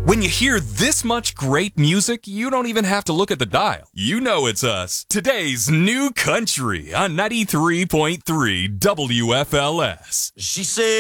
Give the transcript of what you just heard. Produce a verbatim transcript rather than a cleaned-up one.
When you hear this much great music, you don't even have to look at the dial. You know it's us. Today's New Country on ninety-three point three W F L S. She said